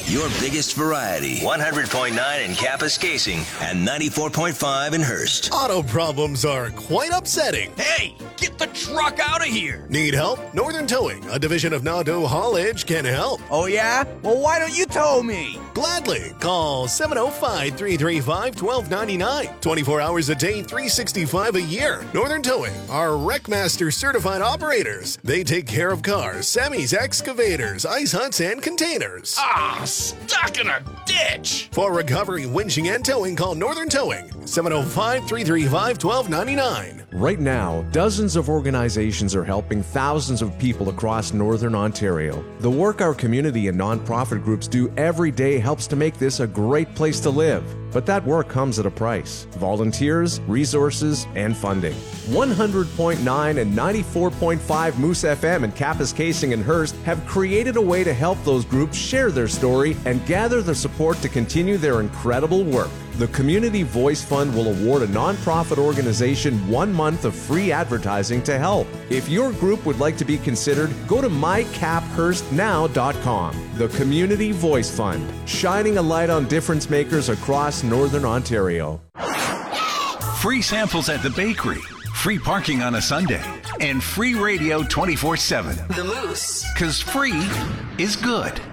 Your biggest variety. 100.9 in Kapuskasing and 94.5 in Hearst. Auto problems are quite upsetting. Hey, get the truck out of here. Need help? Northern Towing, a division of Nadeau Haulage, can help. Oh, yeah? Well, why don't you tow me? Gladly. Call 705-335-1299. 24 hours a day, 365 a year. Northern Towing are Wreckmaster certified operators. They take care of cars, semis, excavators, ice huts, and containers. Stuck in a ditch. For recovery, winching, and towing, call Northern Towing. 705-335-1299. Right now, dozens of organizations are helping thousands of people across Northern Ontario. The work our community and nonprofit groups do every day helps to make this a great place to live. But that work comes at a price. Volunteers, resources, and funding. 100.9 and 94.5 Moose FM and Kapuskasing and Hearst have created a way to help those groups share their story and gather the support to continue their incredible work. The Community Voice Fund will award a nonprofit organization 1 month of free advertising to help. If your group would like to be considered, go to mycaphurstnow.com. The Community Voice Fund, shining a light on difference makers across Northern Ontario. Free samples at the bakery, free parking on a Sunday, and free radio 24/7. The Moose. 'Cause free is good.